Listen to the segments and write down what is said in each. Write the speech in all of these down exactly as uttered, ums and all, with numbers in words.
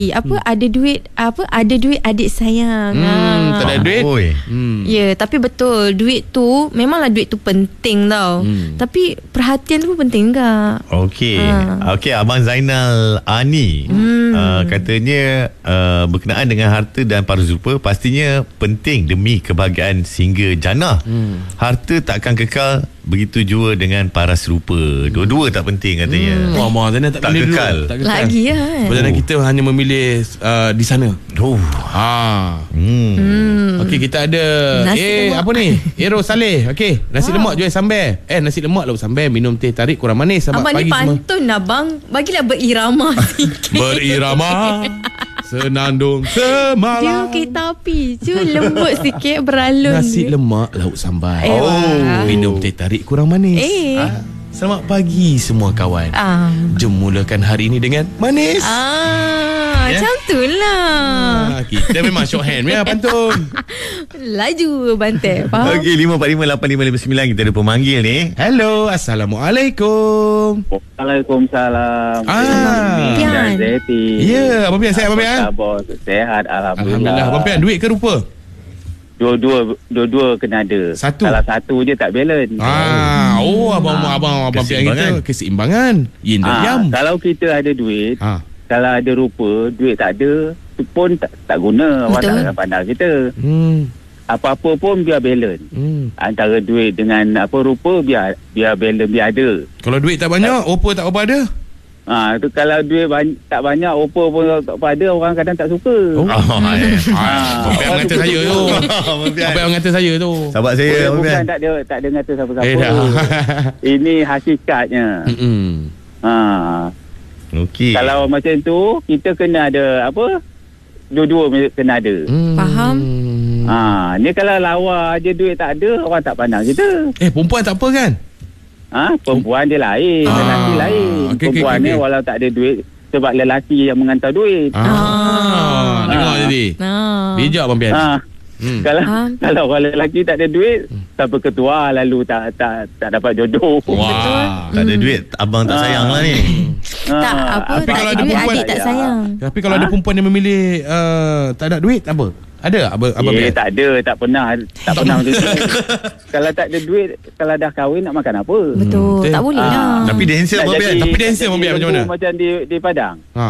apa hmm. ada duit apa ada duit adik sayang. Hmm, ha. tak ada duit. Hmm. Ya, tapi betul duit tu memanglah duit tu penting tau. Hmm. Tapi perhatian tu pun penting juga. Okey. Ha. Okey, Abang Zainal Ani hmm. uh, katanya uh, berkenaan dengan harta dan paras rupa pastinya penting demi kebahagiaan sehingga jannah. Hmm. Harta takkan kekal, begitu jua dengan paras rupa. Dua-dua tak penting katanya. Hmm. Wah, Abang Zainal tak, tak kekal. tak kekal. Lagi ya kan. Padahal oh. kita hanya memilih Uh, di sana. Oh. Ha. Hmm. Hmm. Okey, kita ada nasi eh lemak. apa ni? Ero Saleh. Okey, nasi wow. lemak jual sambal. Eh nasi lemak lauk sambal, minum teh tarik kurang manis. Selamat abang pagi ni semua. pantun lah bang. Bagilah berirama sikit. Berirama. Senandung semalam. Dia kereta api. Cuma lembut sikit beralun. Nasi dia. lemak lauk sambal. Eh, oh. Minum teh tarik kurang manis. Eh. Ha? Selamat pagi semua kawan. Ah. Jom mulakan hari ini dengan manis. Ah, yeah. Macam tu lah. Ah, kita memang short hand ya pantun. Laju bantai. Faham? Okey, lima empat lima lapan lima lima sembilan kita ada pemanggil ni. Hello, Assalamualaikum. Waalaikumsalam. Ah, Pian. Zeti. Ya, Abang Pian, sihat Abang Pian? Khabar? Sehat, alhamdulillah. Alhamdulillah. Abang Pian, duit ke rupa? Dua-dua dua-dua kena ada. Satu. Salah satu je tak balance. Ah, oh abang ah. abang abang Pian kita keseimbangan. Yin dan Ah, yang. kalau kita ada duit, Ah. kalau ada rupa, duit tak ada, tu pun tak, tak guna. Orang tak akan pandang kita. Hmm. Apa-apa pun biar balance. Hmm. Antara duit dengan apa rupa biar biar balance, biar ada. Kalau duit tak banyak, apa tak apa ada? Ah, tu kalau duit bany- tak banyak, apa pun tak apa ada, orang kadang tak suka. Oh, Oh, eh. ah, Abang Pian mengata saya tu. Abang Pian mengata saya tu. Sahabat saya, Bukan, Abang Pian. bukan tak ada tak ada ngata siapa-siapa. Eh, dah. Ini hakikatnya. Hmm. Ha. Okey. Kalau macam tu, kita kena ada apa? Dua-dua kena ada. Hmm. Faham? Ha, ni kalau lawa je duit tak ada, orang tak pandang kita. Eh, perempuan tak apa kan? Ha, perempuan dia lain, Ah. lelaki lain. Okey, okey, Perempuan okey, ni okey. walau tak ada duit sebab lelaki yang mengantar duit. Ah, ah. Dengar Ah. jadi. Ah. Bijak Abang Pian. Ha. Hmm. Kalau Faham. kalau orang lelaki tak ada duit, siapa ketua lalu tak tak tak dapat jodoh. Wah. Tak ada duit, abang tak sayang lah ni. Ha. Tak apa. Tapi Tak kalau ada ada duit perempuan- adik tak sayang. Tapi kalau ada perempuan yang memilih uh, tak ada duit, apa? Ada Abang Abang Eh, Pian? tak ada, tak pernah tak pernah macam tu. Kalau tak ada duit, kalau dah kahwin nak makan apa? Betul. Hmm. Tak boleh Ah. lah. Tapi dia handsome, Nak Abang Pian. jadi- Tapi dia handsome, nak Abang Pian, jadi macam mana? lembu Macam di di Padang. Ha.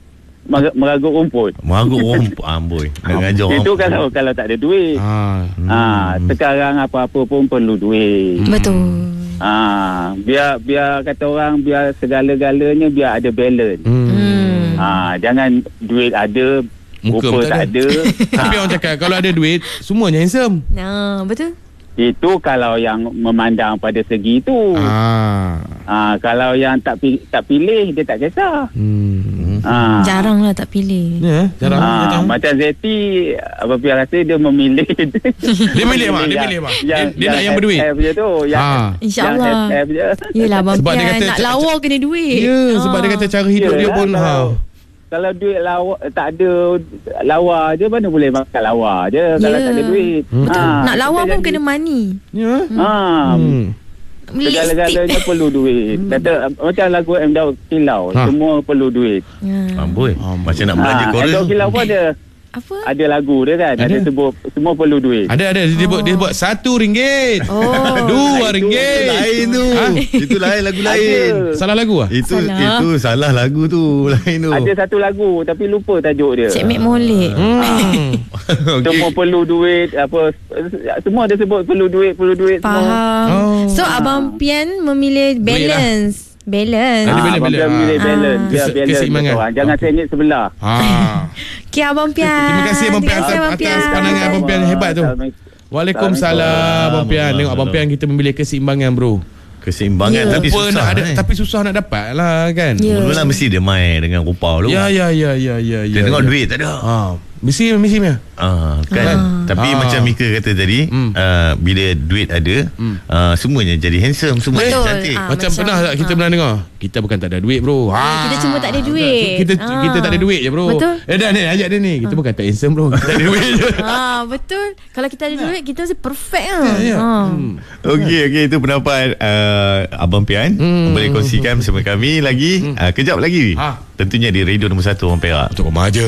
Mer- Meragut rumput. Mengagut orang amboi. Nak ngajar orang. Itu kalau kalau tak ada duit. Ha. Ah, sekarang apa-apa pun perlu duit. Betul. Ah, biar biar kata orang biar segala-galanya biar ada balance. Hmm. Hmm. Ah, jangan duit ada, Muka rupa pun tak tak ada. Tapi orang cakap kalau ada duit semuanya handsome. Nah, betul. Itu kalau yang memandang pada segi itu. Ah. Ah, kalau yang tak pi- tak pilih dia tak kisah. Hmm. Ah. Jarang lah tak pilih. Ya, jarang Ah, datang. macam Zeti, apabila rasa dia memilih. Dia milih bang, dia milih bang. Dia, dia nak yang berduit. F F je tu. Yang, Ah. InsyaAllah. Yang F F je. Yelah Abang Sebab dia Pian kata nak ca- lawa kena duit. Ya, sebab Ah. dia kata cara hidup dia Yelah, pun ha. kalau, kalau duit lawa, tak ada lawa je, mana boleh makan lawa je kalau Ya. tak ada duit. Betul. Ah, Nak lawa kita pun jadi- kena money. Ya. Ah, Hmm. segala-galanya Lipstick. perlu duit. Kata macam lagu M Daud Kilau, Ha. semua perlu duit. Ya. Amboi. Macam nak belanja Ah, korang M Daud tu. Kilau pun ada Apa? ada lagu dia kan. Ada. Ada sebut semua perlu duit. Ada ada dia buat dia buat satu ringgit. Oh. Dua Itu ringgit. Lain tu. Ha? Itu lain lagu lain. Ada. Salah lagu ah? Itu Salah. itu salah lagu tu. Lain tu. Ada satu lagu tapi lupa tajuk dia. Cik Mek Molek. Hmm. Semua perlu duit apa semua dia sebut perlu duit perlu duit semua. Faham. Oh. So Abang Pian memilih Duit lah. balance. Balance. Ada Ah, balance, abang balance. Pian pilih Ah. balance. Biar Kese- balance keseimbangan. orang. Jangan Okey. sengit sebelah. Ha. Okay Abang Pian. Terima kasih Abang Pian Terima kasih atas, Abang atas Pian. pandangan Abang Pian hebat tu. Waalaikumsalam Abang Pian. Tengok Abang Pian kita memilih keseimbangan bro. Keseimbangan Ya. tapi Rupa susah nak ada eh. tapi susah nak dapat lah kan. Ya. Mula-mula mesti dia main dengan rupa tu. Ya ya ya ya ya ya. Dia tengok ya. duit tak ada. Ha. Mesti mesti punya. Ah, kan. Ah. Tapi ah. macam Mika kata tadi, hmm. uh, bila duit ada, hmm. uh, semuanya jadi handsome, semua jadi cantik. Ah, macam, macam pernah tak kita ah. pernah dengar, kita bukan tak ada duit bro. Ah. Kita cuma tak ada duit. Kita ah. kita tak ada duit je bro. Betul. Eh dah ni ajak dia ni. Kita ah. bukan tak handsome bro. Kita tak ada duit je. Ah, betul. Kalau kita ada duit, kita mesti perfect ah. Ya, ya. Ah. Hmm. Okey okey, itu pendapat uh, Abang Pian. Hmm. Boleh kongsikan bersama kami lagi hmm. uh, kejap lagi. Ha. Tentunya di radio nombor satu Orang Perak. Untuk remaja.